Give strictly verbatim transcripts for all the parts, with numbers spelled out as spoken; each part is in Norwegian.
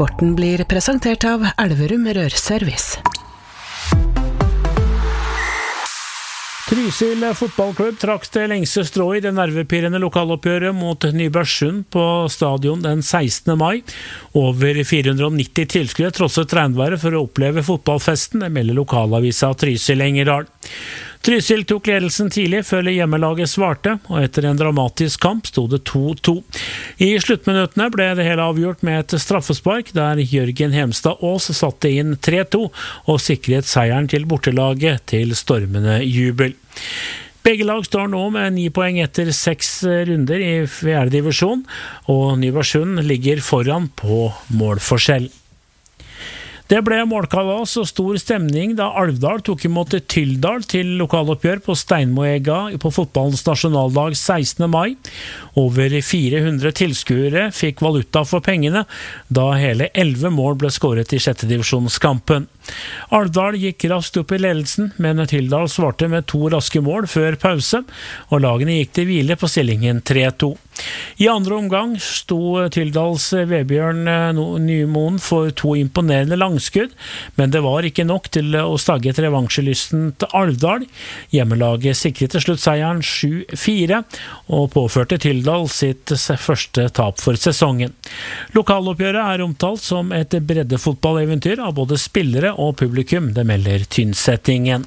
Sporten blir presentert av Elverum Rørservice. Trysil fotballklubb trakk det lengste strå i det nervepirrende lokaloppgjøret mot Nybergsund på stadion den sekstende mai. Over fire hundre og nitti tilskuere trosset regnværet for å oppleve fotballfesten, det melder lokalavisa Trysil Engerdal. Trysil tok ledelsen tidlig før hjemmelaget svarte, og etter en dramatisk kamp stod det to to. I sluttminuttene ble det hele avgjort med et straffespark, der Jørgen Hemstad Aas satte inn tre to og sikret seieren til bortelaget til stormende jubel. Begge lag står nå med ni poeng etter seks runder i fjerde divisjon, og Nybergsund ligger foran på målforskjell. Det ble målkalas og stor stemning da Alvdal tok imot Tyldal til lokaloppgjør på Steinmoega på fotballens nasjonaldag sekstende mai. Over fire hundre tilskuere fikk valuta for pengene, da hele elleve mål ble skåret i sjette divisjonskampen. Alvdal gikk raskt opp i ledelsen, men Tyldal svarte med to raske mål før pause, og lagene gikk til hvile på stillingen tre to. I andre omgang sto Tyldals Vebjørn Nymoen for to imponerende langskudd, men det var ikke nok til å stagge et revansjelysten til Alvdal. Hjemmelaget sikret til slutt seieren sju fire, og påførte Tyldal sitt første tap for sesongen. Lokaloppgjøret er omtalt som et breddefotballeventyr av både spillere og publikum, det melder Tynsettingen.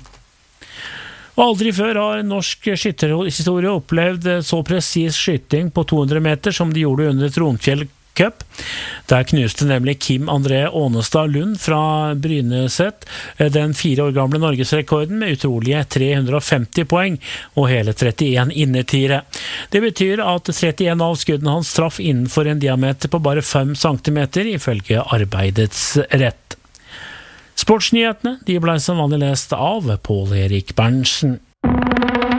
Og aldri før har norsk skytterhistorie opplevd så presis skyting på to hundre meter som de gjorde under Tronfjell Cup. Der knuste nemlig Kim André Ånestad Lund fra Bryneset den fire år gamle norgesrekorden med utrolige tre hundre og femti poeng og hele trettien innertiere. Det betyr at trettien av skuddene hans traff innenfor en diameter på bare fem centimeter, ifølge arbeidets rett. Sportsnyhetene de ble som vanlig lest av Pål Erik Berntsen.